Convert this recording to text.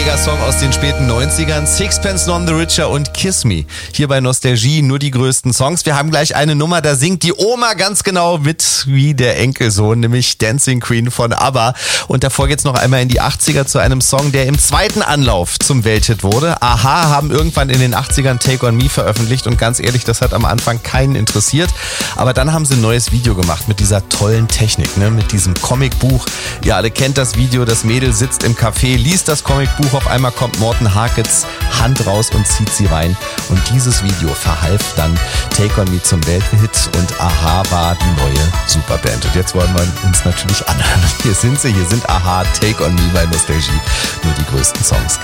Megasong aus den späten 90ern. Sixpence None the Richer und Kiss Me. Hier bei Nostalgie nur die größten Songs. Wir haben gleich eine Nummer, da singt die Oma ganz genau mit wie der Enkelsohn, nämlich Dancing Queen von ABBA. Und davor geht's noch einmal in die 80er zu einem Song, der im zweiten Anlauf zum Welthit wurde. Aha haben irgendwann in den 80ern Take On Me veröffentlicht und ganz ehrlich, das hat am Anfang keinen interessiert. Aber dann haben sie ein neues Video gemacht mit dieser tollen Technik, ne? Mit diesem Comicbuch. Ihr alle kennt das Video, das Mädel sitzt im Café, liest das Comicbuch, auf einmal kommt Morten Harkets Hand raus und zieht sie rein. Und dieses Video verhalf dann Take On Me zum Welthit und Aha war die neue Superband. Und jetzt wollen wir uns natürlich anhören. Hier sind sie, hier sind Aha, Take On Me bei Nostalgie. Nur die größten Songs.